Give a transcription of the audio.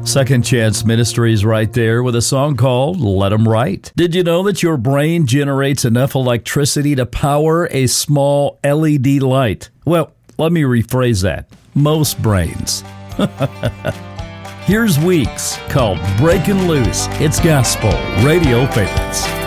Second Chance Ministries right there with a song called Let 'Em Write. Did you know that your brain generates enough electricity to power a small LED light? Well, let me rephrase that. Most brains. Here's Weeks called Breaking Loose. It's Gospel Radio Favorites.